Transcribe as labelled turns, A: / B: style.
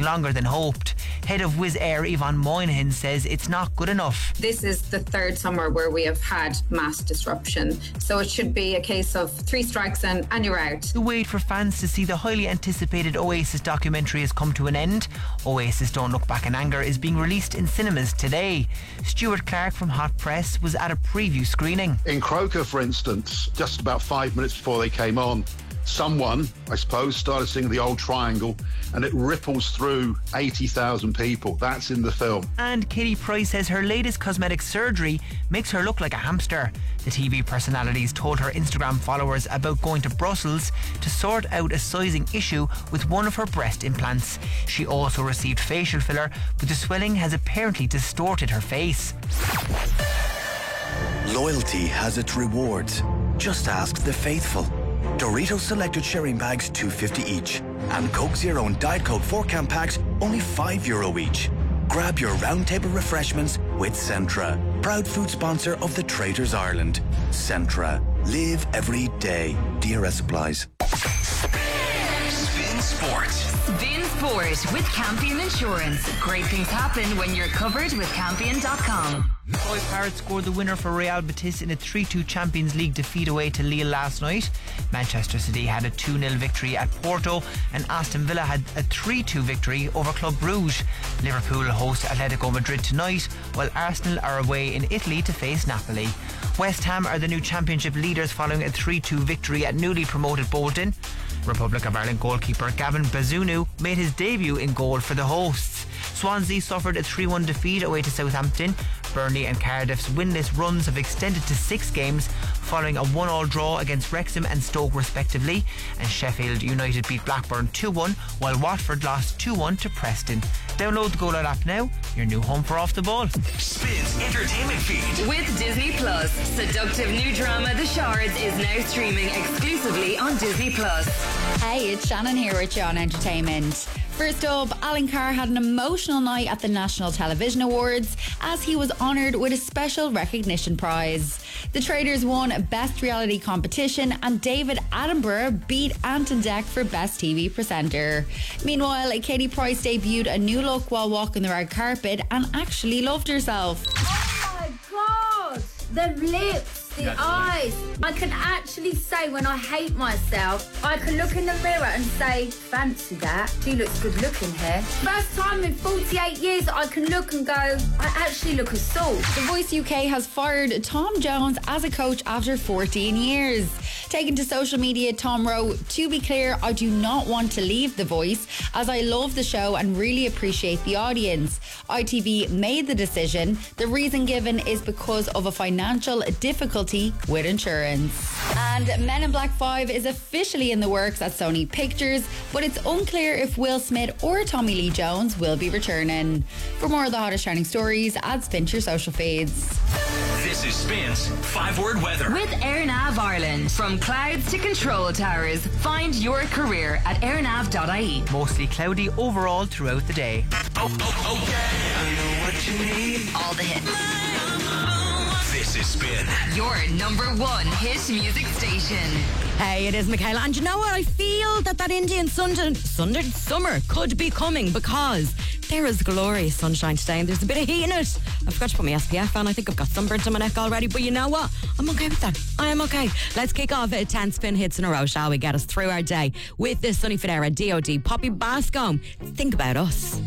A: longer than hoped. Head of Wizz Air Yvonne Moynihan says it's not good enough.
B: This is the third summer where we have had mass disruption, so it should be a case of 3 strikes and you're out.
A: The wait for fans to see the highly anticipated Oasis documentary has come to an end. Oasis Don't Look Back in Anger is being released in cinemas today. Stuart Clark from Hot Press was at a preview screening.
C: In Croker, for instance, just about 5 minutes before they came on, someone, I suppose, started singing The Old Triangle, and it ripples through 80,000 people. That's in the film.
A: And Katie Price says her latest cosmetic surgery makes her look like a hamster. The TV personalities told her Instagram followers about going to Brussels to sort out a sizing issue with one of her breast implants. She also received facial filler, but the swelling has apparently distorted her face.
D: Loyalty has its rewards. Just ask the faithful. Doritos selected sharing bags $2.50 each, and Coke Zero and Diet Coke 4-can packs only €5 each. Grab your round table refreshments with Centra, proud food sponsor of the Traders Ireland. Centra, live every day. DRS applies.
E: Spin Sport.
F: Spin Sport with Campion Insurance. Great things happen when you're covered with Campion.com.
A: Troy Parrott scored the winner for Real Betis in a 3-2 Champions League defeat away to Lille last night. Manchester City had a 2-0 victory at Porto, and Aston Villa had a 3-2 victory over Club Brugge. Liverpool host Atletico Madrid tonight, while Arsenal are away in Italy to face Napoli. West Ham are the new championship leaders following a 3-2 victory at newly promoted Bolton. Republic of Ireland goalkeeper Gavin Bazunu made his debut in goal for the hosts. Swansea suffered a 3-1 defeat away to Southampton. Burnley and Cardiff's winless runs have extended to 6 games following a 1-1 draw against Wrexham and Stoke respectively, and Sheffield United beat Blackburn 2-1 while Watford lost 2-1 to Preston. Download the Go Loud app now, your new home for Off the Ball.
E: Spins Entertainment Feed.
F: With Disney Plus, seductive new drama The Shards is now streaming exclusively on Disney Plus.
G: Hey, it's Shannon here with you on Entertainment. First up, Alan Carr had an emotional night at the National Television Awards as he was honoured with a special recognition prize. The Traders won Best Reality Competition, and David Attenborough beat Anton Deck for Best TV Presenter. Meanwhile, Katie Price debuted a new look while walking the red carpet and actually loved herself.
H: Oh my God! The lips! The eyes. I can actually say when I hate myself, I can look in the mirror and say, fancy that. She looks good looking here. First time in 48 years that I can look and go, I actually look a soul.
G: The Voice UK has fired Tom Jones as a coach after 14 years. Taken to social media, Tom wrote, "To be clear, I do not want to leave The Voice as I love the show and really appreciate the audience. ITV made the decision. The reason given is because of a financial difficulty with insurance." And Men in Black 5 is officially in the works at Sony Pictures, but it's unclear if Will Smith or Tommy Lee Jones will be returning. For more of the hottest trending stories, add Spin to your social feeds.
E: This is Spin's 5-word weather.
F: With AirNav Ireland. From clouds to control towers, find your career at airnav.ie.
A: Mostly cloudy overall throughout the day.
E: Oh, yeah. I know what you need.
F: All the hits.
E: This is Spin.
F: Your number 1 hit music station.
I: Hey, it is Michaela, and you know what? I feel that Indian summer could be coming because there is glorious sunshine today and there's a bit of heat in it. I forgot to put my SPF on. I think I've got sunburnt on my neck already, but you know what? I'm okay with that. I am okay. Let's kick off 10 spin hits in a row, shall we? Get us through our day with this Sunny Federa, D.O.D, Poppy Bascombe. Think about us.